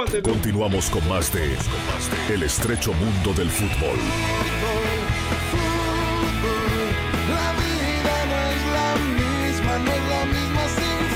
Continuamos con más de El estrecho mundo del fútbol. La vida no es la misma sin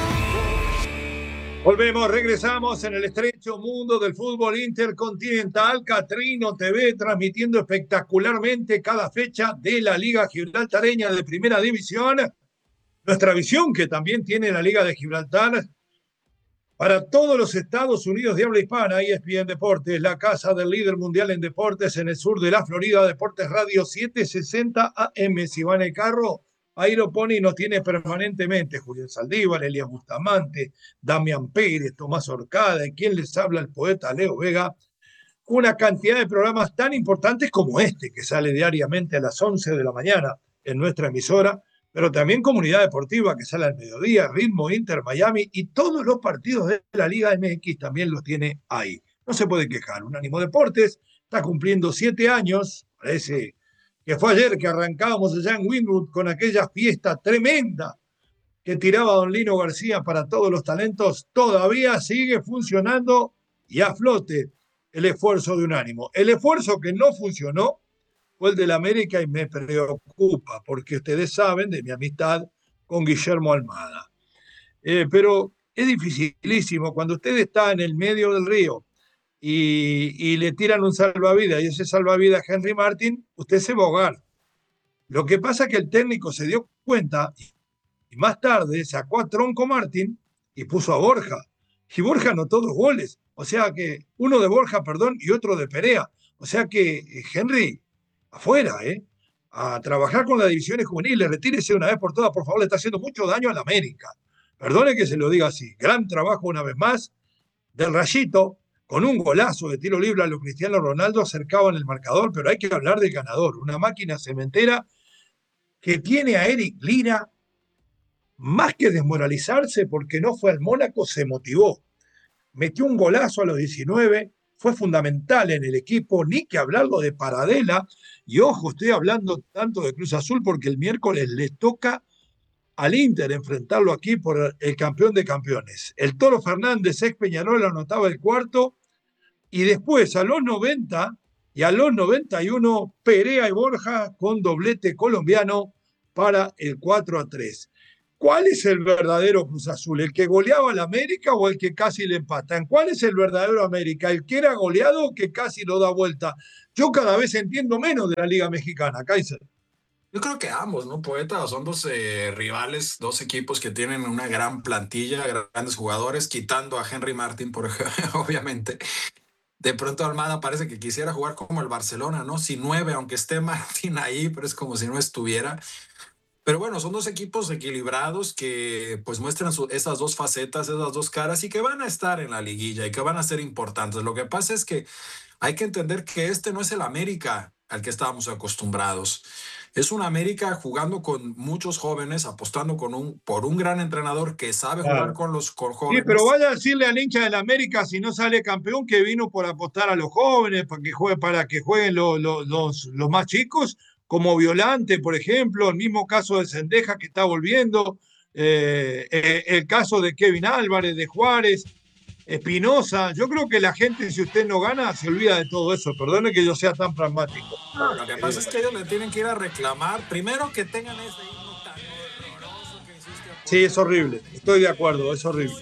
fútbol. Volvemos, regresamos en el estrecho mundo del fútbol intercontinental. Catrino TV transmitiendo espectacularmente cada fecha de la Liga Gibraltareña de Primera División. Nuestra visión que también tiene la Liga de Gibraltar para todos los Estados Unidos de habla hispana. ESPN Deportes, la casa del líder mundial en deportes en el sur de la Florida. Deportes Radio 760 AM. Si va en el carro, ahí lo pone y nos tiene permanentemente Julián Saldívar, Elías Bustamante, Damián Pérez, Tomás Orcada, y quien les habla, el poeta Leo Vega. Una cantidad de programas tan importantes como este, que sale diariamente a las 11 de la mañana en nuestra emisora, pero también Comunidad Deportiva, que sale al mediodía, Ritmo Inter Miami, y todos los partidos de la Liga MX también los tiene ahí. No se puede quejar. Unánimo Deportes está cumpliendo 7 años, parece que fue ayer que arrancábamos allá en Wynwood con aquella fiesta tremenda que tiraba don Lino García para todos los talentos. Todavía sigue funcionando y a flote el esfuerzo de Unánimo. El esfuerzo que no funcionó fue el del América y me preocupa, porque ustedes saben de mi amistad con Guillermo Almada. Pero es dificilísimo cuando usted está en el medio del río y le tiran un salvavidas y ese salvavidas Henry Martin, usted se va a ahogar. Lo que pasa es que el técnico se dio cuenta y más tarde sacó a Tronco Martin y puso a Borja. Y Borja anotó 2 goles. O sea que uno de Borja, perdón, y otro de Perea. O sea que Henry, afuera, a trabajar con las divisiones juveniles, retírese una vez por todas, por favor, le está haciendo mucho daño a la América. Perdone que se lo diga así. Gran trabajo una vez más del Rayito, con un golazo de tiro libre a lo Cristiano Ronaldo, acercaban el marcador, pero hay que hablar del ganador. Una máquina cementera que tiene a Eric Lira, más que desmoralizarse porque no fue al Mónaco, se motivó. Metió un golazo a los 19, fue fundamental en el equipo, ni que hablarlo de Paradela. Y ojo, estoy hablando tanto de Cruz Azul porque el miércoles les toca al Inter enfrentarlo aquí por el campeón de campeones. El Toro Fernández, ex Peñarol, anotaba el cuarto y después a los 90 y a los 91 Perea y Borja con doblete colombiano para el 4-3. ¿Cuál es el verdadero Cruz Azul? ¿El que goleaba al América o el que casi le empatan? ¿Cuál es el verdadero América? ¿El que era goleado o que casi lo da vuelta? Yo cada vez entiendo menos de la Liga Mexicana, Kaiser. Yo creo que ambos, ¿no, poeta? Son dos rivales, dos equipos que tienen una gran plantilla, grandes jugadores, quitando a Henry Martin, por ejemplo, obviamente. De pronto Almada parece que quisiera jugar como el Barcelona, ¿no? Sin 9, aunque esté Martin ahí, pero es como si no estuviera. Pero bueno, son dos equipos equilibrados que pues muestran esas dos facetas, esas dos caras y que van a estar en la liguilla y que van a ser importantes. Lo que pasa es que hay que entender que este no es el América al que estábamos acostumbrados. Es un América jugando con muchos jóvenes, apostando por un gran entrenador que sabe jugar con jóvenes. Sí, pero vaya a decirle al hincha del América, si no sale campeón, que vino por apostar a los jóvenes, para que jueguen los más chicos, como Violante, por ejemplo, el mismo caso de Cendeja que está volviendo, el caso de Kevin Álvarez, de Juárez, Espinosa. Yo creo que la gente, si usted no gana, se olvida de todo eso. Perdone que yo sea tan pragmático. No, lo que pasa es que ellos le tienen que ir a reclamar, primero que tengan ese himno tan horroroso que insiste. Sí, es horrible, estoy de acuerdo, es horrible.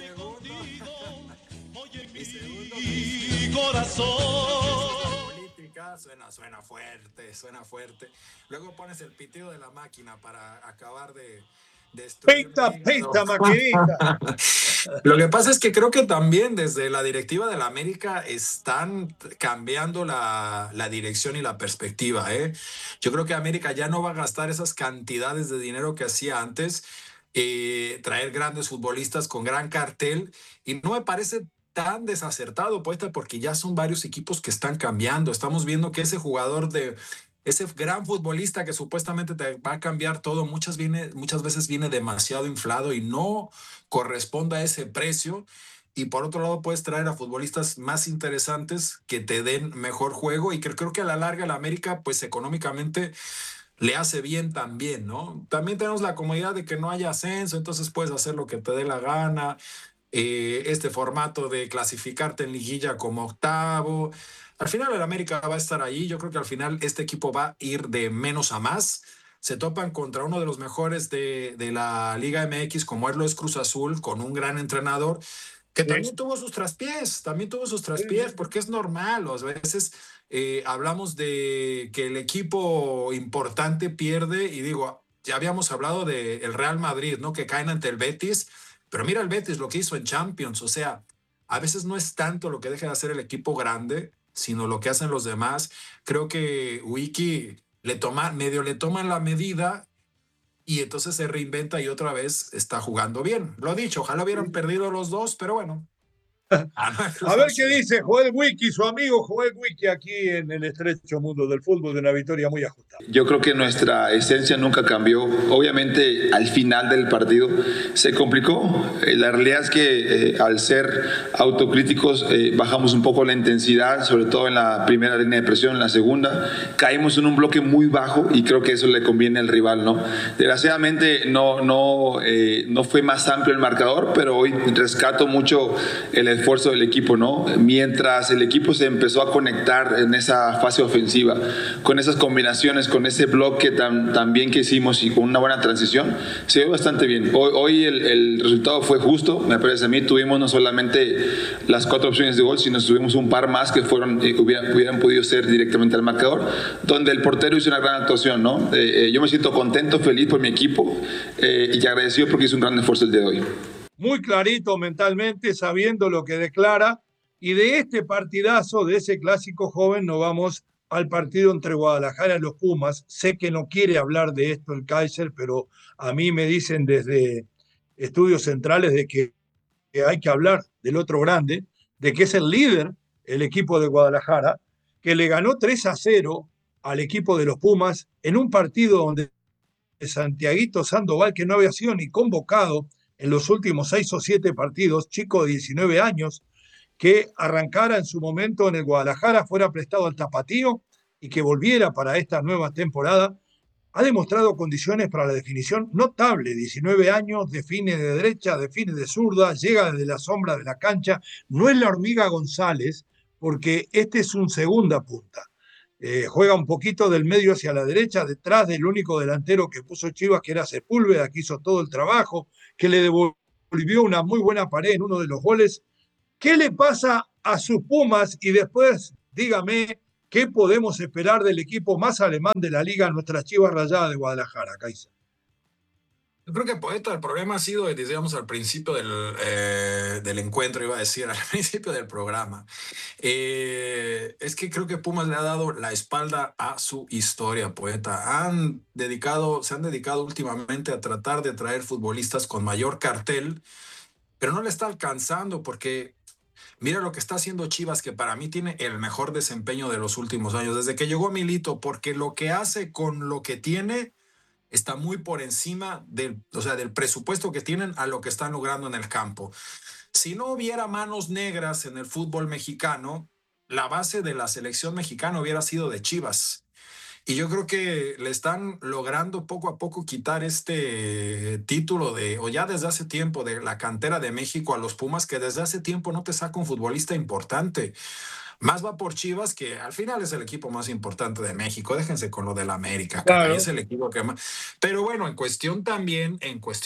Mi corazón. Suena fuerte. Luego pones el pitido de la máquina para acabar de destruir. Pita, maquinita. Lo que pasa es que creo que también desde la directiva de la América están cambiando la dirección y la perspectiva, ¿eh? Yo creo que América ya no va a gastar esas cantidades de dinero que hacía antes, traer grandes futbolistas con gran cartel, y no me parece tan desacertado, poeta, porque ya son varios equipos que están cambiando. Estamos viendo que ese gran futbolista que supuestamente te va a cambiar todo, muchas veces viene demasiado inflado y no corresponde a ese precio. Y por otro lado puedes traer a futbolistas más interesantes que te den mejor juego, y creo que a la larga la América pues económicamente le hace bien también, ¿no? También tenemos la comodidad de que no haya ascenso, entonces puedes hacer lo que te dé la gana. este formato de clasificarte en liguilla como octavo. Al final el América va a estar ahí. Yo creo que al final este equipo va a ir de menos a más. Se topan contra uno de los mejores de la Liga MX, como es Cruz Azul, con un gran entrenador que también tuvo sus traspiés, porque es normal. A veces hablamos de que el equipo importante pierde, y digo, ya habíamos hablado del Real Madrid, ¿no? Que caen ante el Betis, pero mira el Betis lo que hizo en Champions. O sea, a veces no es tanto lo que deja de hacer el equipo grande, sino lo que hacen los demás. Creo que Wiki medio le toman la medida y entonces se reinventa y otra vez está jugando bien. Lo dicho, ojalá hubieran perdido los dos, pero bueno. A ver qué dice Joel Wiki, su amigo Joel Wiki, aquí en el estrecho mundo del fútbol, de una victoria muy ajustada. Yo creo que nuestra esencia nunca cambió. Obviamente al final del partido se complicó. La realidad es que al ser autocríticos bajamos un poco la intensidad, sobre todo en la primera línea de presión, en la segunda. Caímos en un bloque muy bajo y creo que eso le conviene al rival, ¿no? Desgraciadamente no fue más amplio el marcador, pero hoy rescato mucho el esfuerzo del equipo, ¿no? Mientras el equipo se empezó a conectar en esa fase ofensiva, con esas combinaciones, con ese bloque tan bien que hicimos y con una buena transición, se vio bastante bien. Hoy el resultado fue justo, me parece a mí. Tuvimos no solamente las 4 opciones de gol, sino tuvimos un par más que hubieran podido ser directamente al marcador, donde el portero hizo una gran actuación, ¿no? Yo me siento contento, feliz por mi equipo y agradecido porque hizo un gran esfuerzo el día de hoy. Muy clarito mentalmente, sabiendo lo que declara. Y de este partidazo, de ese clásico joven, nos vamos al partido entre Guadalajara y los Pumas. Sé que no quiere hablar de esto el Kaiser, pero a mí me dicen desde estudios centrales de que hay que hablar del otro grande, de que es el líder, el equipo de Guadalajara, que le ganó 3-0 al equipo de los Pumas en un partido donde Santiaguito Sandoval, que no había sido ni convocado en los últimos 6 o 7 partidos, chico de 19 años, que arrancara en su momento en el Guadalajara, fuera prestado al Tapatío y que volviera para esta nueva temporada, ha demostrado condiciones para la definición notable. 19 años, define de derecha, define de zurda, llega desde la sombra de la cancha. No es la hormiga González, porque este es un segunda punta. Juega un poquito del medio hacia la derecha, detrás del único delantero que puso Chivas, que era Sepúlveda, que hizo todo el trabajo, que le devolvió una muy buena pared en uno de los goles. ¿Qué le pasa a sus Pumas? Y después, dígame, ¿qué podemos esperar del equipo más alemán de la liga, nuestra Chivas Rayadas de Guadalajara, Kaiser? Yo creo que, Poeta, el problema ha sido, digamos, al principio del encuentro, iba a decir, al principio del programa. Es que creo que Pumas le ha dado la espalda a su historia, Poeta. Se han dedicado últimamente a tratar de traer futbolistas con mayor cartel, pero no le está alcanzando porque mira lo que está haciendo Chivas, que para mí tiene el mejor desempeño de los últimos años, desde que llegó Milito, porque lo que hace con lo que tiene está muy por encima del presupuesto que tienen a lo que están logrando en el campo. Si no hubiera manos negras en el fútbol mexicano, la base de la selección mexicana hubiera sido de Chivas. Y yo creo que le están logrando poco a poco quitar este título o ya desde hace tiempo, de la cantera de México a los Pumas, que desde hace tiempo no te saca un futbolista importante. Más va por Chivas, que al final es el equipo más importante de México. Déjense con lo del América, claro. Es el equipo que más. Pero bueno, en cuestión también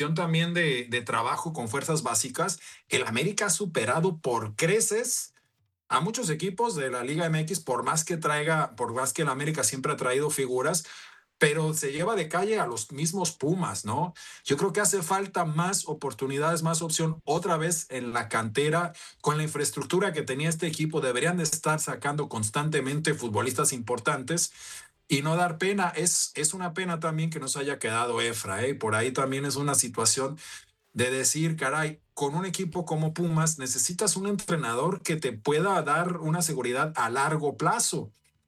de trabajo con fuerzas básicas, el América ha superado por creces a muchos equipos de la Liga MX, por más que el América siempre ha traído figuras, pero se lleva de calle a los mismos Pumas, ¿no? Yo creo que hace falta más oportunidades, más opción otra vez en la cantera. Con la infraestructura que tenía este equipo, deberían de estar sacando constantemente futbolistas importantes y no dar pena. Es una pena también que nos haya quedado Efra, ¿eh? Por ahí también es una situación de decir, caray, con un equipo como Pumas necesitas un entrenador que te pueda dar una seguridad a largo plazo.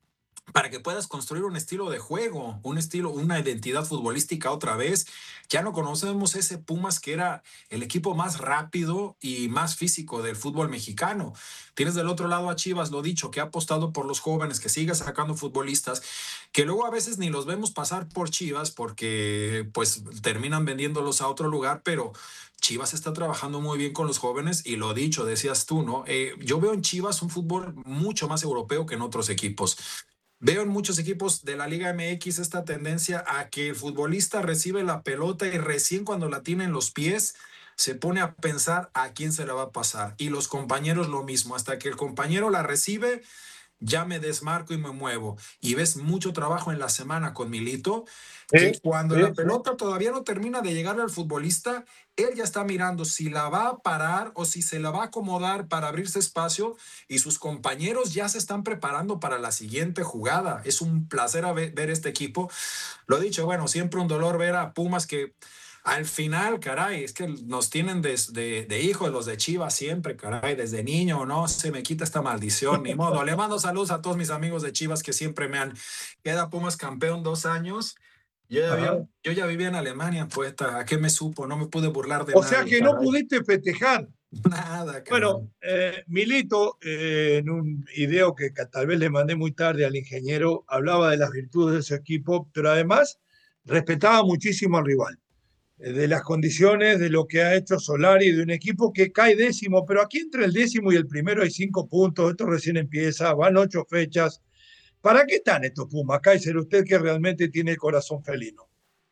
para que puedas construir un estilo de juego, un estilo, una identidad futbolística otra vez. Ya no conocemos ese Pumas que era el equipo más rápido y más físico del fútbol mexicano. Tienes del otro lado a Chivas, lo dicho, que ha apostado por los jóvenes, que sigue sacando futbolistas, que luego a veces ni los vemos pasar por Chivas porque pues terminan vendiéndolos a otro lugar, pero Chivas está trabajando muy bien con los jóvenes y lo dicho, decías tú, ¿no? Yo veo en Chivas un fútbol mucho más europeo que en otros equipos. Veo en muchos equipos de la Liga MX esta tendencia a que el futbolista recibe la pelota y recién cuando la tiene en los pies se pone a pensar a quién se la va a pasar. Y los compañeros lo mismo, hasta que el compañero la recibe, ya me desmarco y me muevo. Y ves mucho trabajo en la semana con Milito, que cuando la pelota todavía no termina de llegarle al futbolista, él ya está mirando si la va a parar o si se la va a acomodar para abrirse espacio, y sus compañeros ya se están preparando para la siguiente jugada. Es un placer ver este equipo. Lo dicho, bueno, siempre un dolor ver a Pumas que al final, caray, es que nos tienen de hijos los de Chivas siempre, caray, desde niño, no se me quita esta maldición, ni modo. Le mando saludos a todos mis amigos de Chivas que siempre me han... Queda Pumas campeón 2 años. Yo ya vivía en Alemania, pues, ¿a qué me supo? No me pude burlar de nada. O nadie, sea que caray, no pudiste festejar. Nada, caray. Bueno, Milito, en un video que tal vez le mandé muy tarde al ingeniero, hablaba de las virtudes de su equipo, pero además respetaba muchísimo al rival, de las condiciones, de lo que ha hecho Solari, de un equipo que cae 10º, pero aquí entre el 10º y el primero hay 5 puntos, esto recién empieza, van 8 fechas. ¿Para qué están estos Pumas, Kaiser, usted que realmente tiene el corazón felino?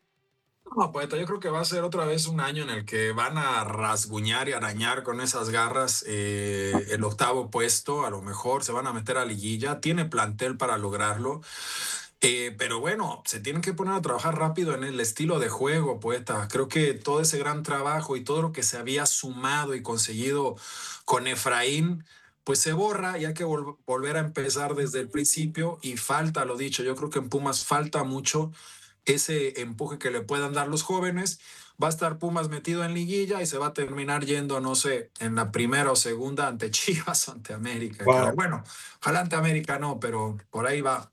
No, poeta, yo creo que va a ser otra vez un año en el que van a rasguñar y arañar con esas garras el 8º puesto, a lo mejor se van a meter a liguilla, tiene plantel para lograrlo. Pero bueno, se tienen que poner a trabajar rápido en el estilo de juego, poeta. Creo que todo ese gran trabajo y todo lo que se había sumado y conseguido con Efraín, pues se borra y hay que volver a empezar desde el principio. Y falta, lo dicho, yo creo que en Pumas falta mucho ese empuje que le puedan dar los jóvenes. Va a estar Pumas metido en liguilla y se va a terminar yendo, no sé, en la primera o segunda ante Chivas o ante América. Wow. Bueno, ojalá ante América no, pero por ahí va.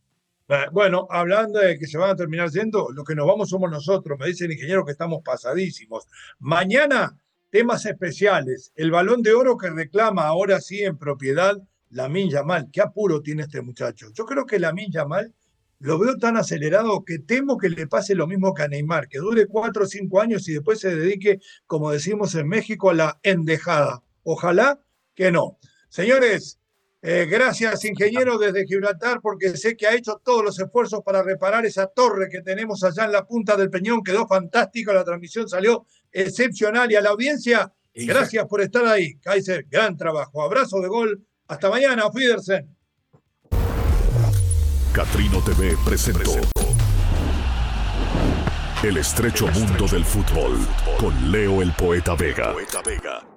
Bueno, hablando de que se van a terminar yendo, lo que nos vamos somos nosotros. Me dice el ingeniero que estamos pasadísimos. Mañana, temas especiales. El Balón de Oro que reclama ahora sí en propiedad Lamine Yamal. Qué apuro tiene este muchacho. Yo creo que Lamine Yamal lo veo tan acelerado que temo que le pase lo mismo que a Neymar, que dure 4 o 5 años y después se dedique, como decimos en México, a la endejada. Ojalá que no. Señores, gracias, ingeniero, desde Gibraltar, porque sé que ha hecho todos los esfuerzos para reparar esa torre que tenemos allá en la punta del Peñón. Quedó fantástica, la transmisión salió excepcional. Y a la audiencia, gracias por estar ahí. Kaiser, gran trabajo. Abrazo de gol. Hasta mañana. Auf Wiedersehen. Catrino TV presentó El estrecho mundo del fútbol con Leo el Poeta Vega.